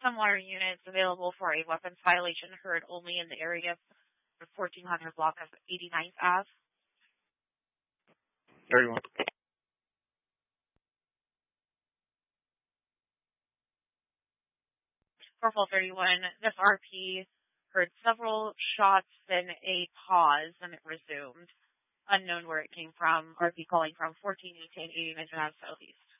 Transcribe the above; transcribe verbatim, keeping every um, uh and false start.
Some water units available for a weapons violation heard only in the area of the fourteen hundred block of eighty-ninth Avenue. thirty-one. Corporal thirty-one, this R P heard several shots, then a pause, and it resumed. Unknown where it came from. R P calling from fourteen eighteen eighty-ninth Avenue Southeast.